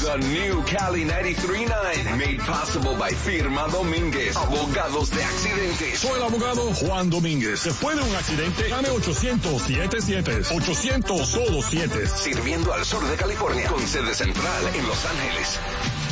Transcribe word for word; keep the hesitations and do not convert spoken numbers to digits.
The New Cali noventa y tres punto nueve, made possible by Firma Domínguez, abogados de accidentes. Soy el abogado Juan Domínguez. Después de un accidente, llame ochocientos siete siete, ochocientos solo siete. Sirviendo al sur de California, con sede central en Los Ángeles.